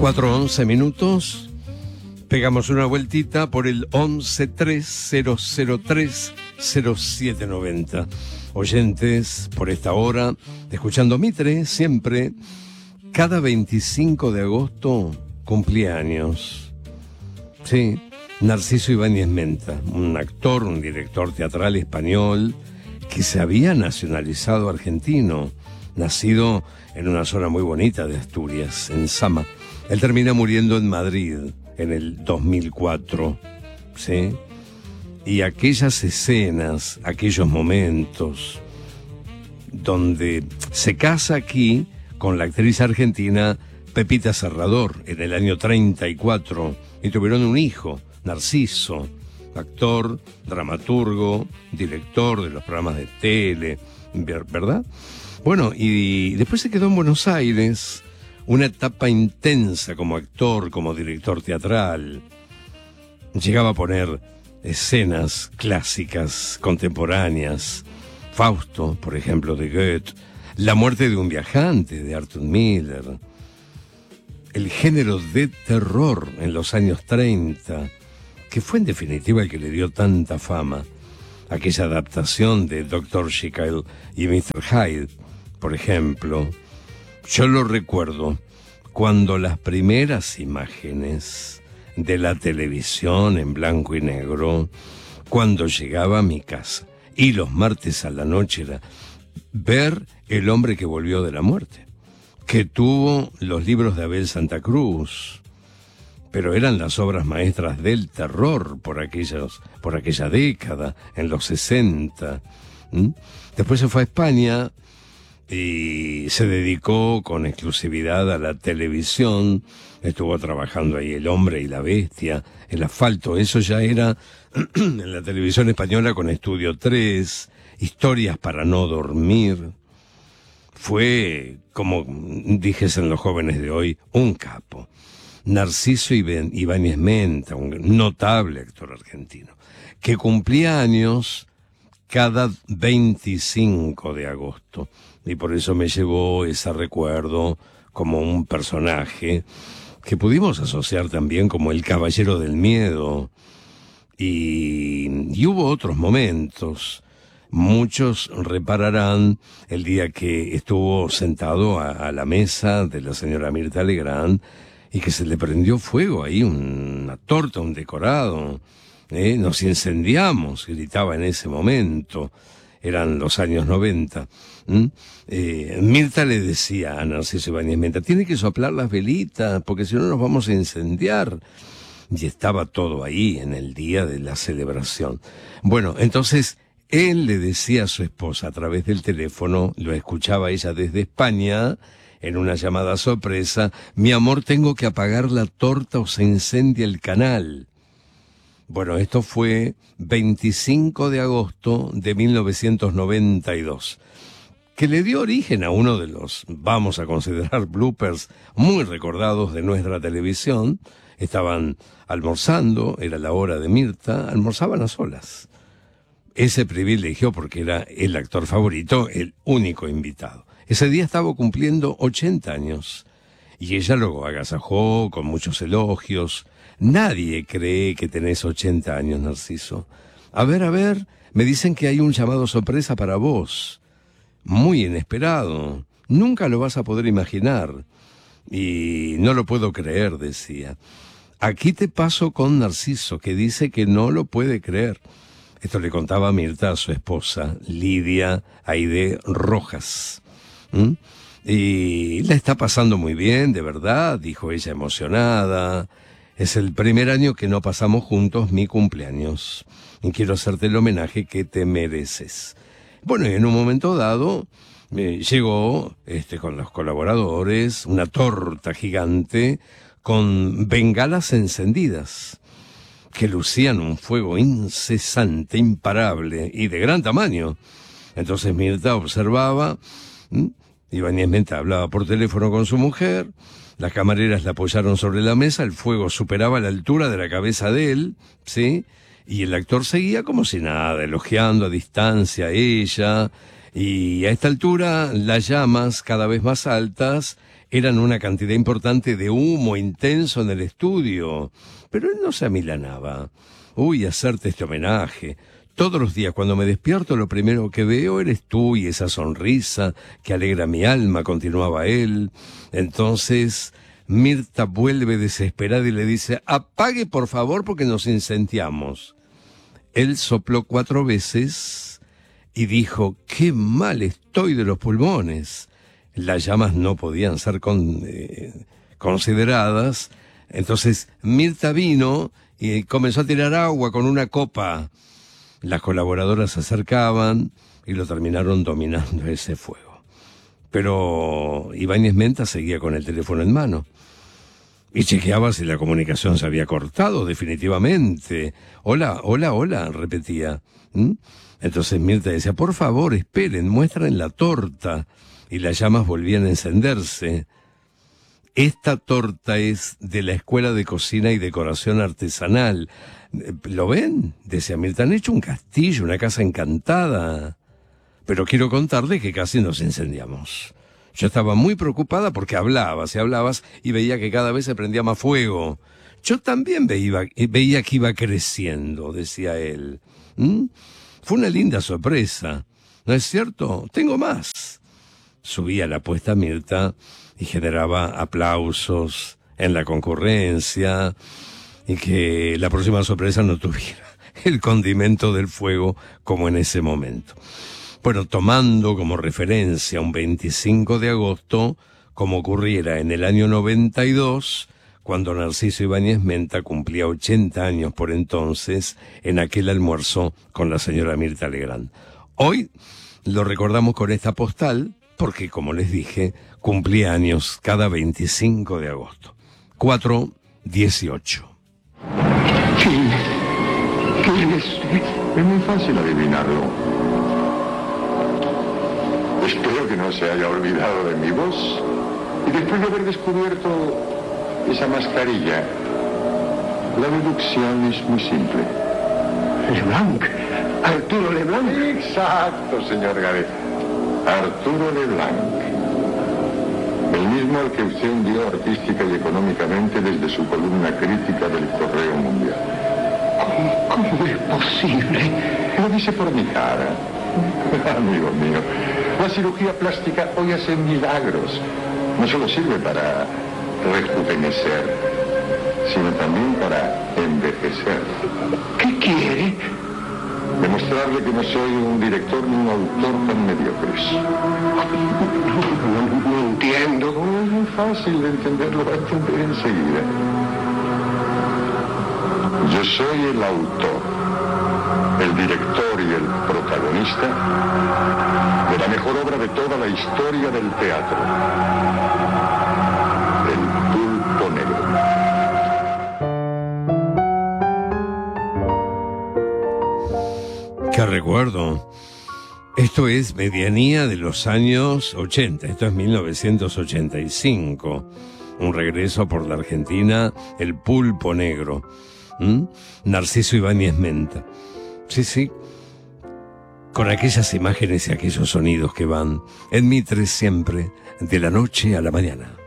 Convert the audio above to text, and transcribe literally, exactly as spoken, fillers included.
cuatro once minutos. Pegamos una vueltita por el once tres cero cero tres cero siete noventa. Oyentes, por esta hora, escuchando Mitre, siempre, cada veinticinco de agosto, cumpleaños. Sí, Narciso Ibáñez Menta, un actor, un director teatral español que se había nacionalizado argentino, nacido en una zona muy bonita de Asturias, en Sama. Él termina muriendo en Madrid en el dos mil cuatro, ¿sí? Y aquellas escenas, aquellos momentos donde se casa aquí con la actriz argentina Pepita Serrador en el año treinta y cuatro y tuvieron un hijo, Narciso, actor, dramaturgo, director de los programas de tele, ¿verdad? Bueno, y después se quedó en Buenos Aires, una etapa intensa como actor, como director teatral. Llegaba a poner escenas clásicas, contemporáneas. Fausto, por ejemplo, de Goethe. La muerte de un viajante, de Arthur Miller. El género de terror en los años treinta, que fue en definitiva el que le dio tanta fama. Aquella adaptación de doctor Jekyll y mister Hyde, por ejemplo. Yo lo recuerdo cuando las primeras imágenes de la televisión en blanco y negro, cuando llegaba a mi casa, y los martes a la noche era ver El hombre que volvió de la muerte, que tuvo los libros de Abel Santa Cruz, pero eran las obras maestras del terror por aquellos, por aquella década, en los sesenta. ¿Mm? Después se fue a España y se dedicó con exclusividad a la televisión. Estuvo trabajando ahí El hombre y la bestia, El asfalto, eso ya era en la televisión española con Estudio tres, Historias para no dormir. Fue, como dijesen los jóvenes de hoy, un capo. Narciso Ibáñez Menta, un notable actor argentino, que cumplía años cada veinticinco de agosto. Y por eso me llevó ese recuerdo como un personaje que pudimos asociar también como el caballero del miedo. Y, y hubo otros momentos. Muchos repararán el día que estuvo sentado a, a la mesa de la señora Mirta Legrand y que se le prendió fuego ahí, una torta, un decorado. ¿eh? Nos incendiamos, gritaba en ese momento. Eran los años noventa. ¿Mm? Eh, Mirta le decía a Narciso Ibáñez Menta, tiene que soplar las velitas, porque si no nos vamos a incendiar. Y estaba todo ahí en el día de la celebración. Bueno, entonces él le decía a su esposa a través del teléfono, lo escuchaba ella desde España, en una llamada sorpresa, mi amor, tengo que apagar la torta o se incendia el canal. Bueno, esto fue veinticinco de agosto de mil novecientos noventa y dos, que le dio origen a uno de los, vamos a considerar, bloopers muy recordados de nuestra televisión. Estaban almorzando, era la hora de Mirta, almorzaban a solas. Ese privilegio porque era el actor favorito, el único invitado. Ese día estaba cumpliendo ochenta años y ella lo agasajó con muchos elogios. Nadie cree que tenés ochenta años, Narciso. A ver, a ver, me dicen que hay un llamado sorpresa para vos. Muy inesperado. Nunca lo vas a poder imaginar. Y no lo puedo creer, decía. Aquí te paso con Narciso, que dice que no lo puede creer. Esto le contaba Mirta a su esposa, Lidia Aide Rojas. ¿Mm? Y la está pasando muy bien, de verdad, dijo ella emocionada. Es el primer año que no pasamos juntos mi cumpleaños. Y quiero hacerte el homenaje que te mereces. Bueno, y en un momento dado eh, llegó este, con los colaboradores una torta gigante con bengalas encendidas que lucían un fuego incesante, imparable y de gran tamaño. Entonces Mirta observaba, ¿m? Ibáñez Menta hablaba por teléfono con su mujer, las camareras la apoyaron sobre la mesa, el fuego superaba la altura de la cabeza de él, ¿sí? Y el actor seguía como si nada, elogiando a distancia a ella, y a esta altura las llamas cada vez más altas eran una cantidad importante de humo intenso en el estudio, pero él no se amilanaba. Uy, hacerte este homenaje. Todos los días cuando me despierto lo primero que veo eres tú y esa sonrisa que alegra mi alma, continuaba él. Entonces Mirta vuelve desesperada y le dice, apague por favor porque nos incendiamos. Él sopló cuatro veces y dijo, qué mal estoy de los pulmones. Las llamas no podían ser con, eh, consideradas. Entonces Mirta vino y comenzó a tirar agua con una copa. Las colaboradoras se acercaban y lo terminaron dominando ese fuego. Pero Ibáñez Menta seguía con el teléfono en mano y chequeaba si la comunicación se había cortado definitivamente. Hola, hola, hola, repetía. ¿Mm? Entonces Mirta decía, por favor, esperen, muestren la torta. Y las llamas volvían a encenderse. Esta torta es de la Escuela de Cocina y Decoración Artesanal. ¿Lo ven? Decía Mirta, han hecho un castillo, una casa encantada. Pero quiero contarle que casi nos incendiamos. Yo estaba muy preocupada porque hablabas y hablabas y veía que cada vez se prendía más fuego. Yo también veía, veía que iba creciendo, decía él. ¿Mm? Fue una linda sorpresa. ¿No es cierto? Tengo más. Subía la apuesta Mirta y generaba aplausos en la concurrencia y que la próxima sorpresa no tuviera el condimento del fuego como en ese momento. Bueno, tomando como referencia un veinticinco de agosto, como ocurriera en el año noventa y dos, cuando Narciso Ibáñez Menta cumplía ochenta años por entonces, en aquel almuerzo con la señora Mirta Legrand. Hoy lo recordamos con esta postal, porque, como les dije, cumplía años cada veinticinco de agosto. cuatro dieciocho. ¿Quién? ¿Quién es? Es muy fácil adivinarlo. Espero que no se haya olvidado de mi voz. Y después de haber descubierto esa mascarilla, la deducción es muy simple. Leblanc. Arturo Leblanc. Exacto, señor Gade. Arturo Leblanc, el mismo al que usted hundió artística y económicamente desde su columna crítica del Correo Mundial. ¿Cómo, cómo es posible? Lo dice por mi cara. Amigo mío, la cirugía plástica hoy hace milagros. No solo sirve para rejuvenecer, sino también para envejecer. ¿Qué quiere? Demostrarle que no soy un director ni un autor tan mediocres. No, no, no entiendo. No, es muy fácil de entenderlo, va a entender enseguida. Yo soy el autor, el director y el protagonista de la mejor obra de toda la historia del teatro. El Pulpo Negro. ¡Qué recuerdo! Esto es medianía de los años ochenta, esto es mil novecientos ochenta y cinco. Un regreso por la Argentina, el Pulpo Negro. ¿Mm? Narciso Ibáñez Menta. Sí, sí. Con aquellas imágenes y aquellos sonidos que van en Mitre siempre, de la noche a la mañana.